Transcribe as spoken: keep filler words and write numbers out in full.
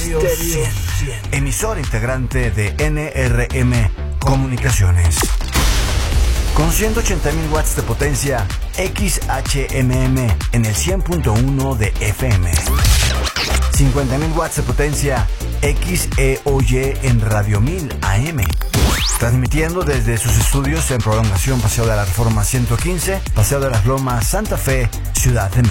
Estéreo cien, emisora integrante de N R M Comunicaciones. Con ciento ochenta mil watts de potencia, X H M M en el cien punto uno de F M. cincuenta mil watts de potencia, X E O Y en Radio mil A M. Transmitiendo desde sus estudios en Prolongación Paseo de la Reforma ciento quince, Paseo de las Lomas, Santa Fe, Ciudad de México.